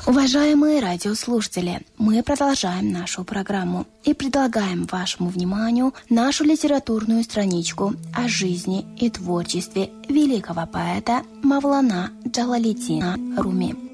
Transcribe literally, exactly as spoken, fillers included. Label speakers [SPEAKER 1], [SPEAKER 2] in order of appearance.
[SPEAKER 1] Уважаемые радиослушатели, мы продолжаем нашу программу и предлагаем вашему вниманию нашу литературную страничку о жизни и творчестве великого поэта Мавлана Джалалиддина Руми.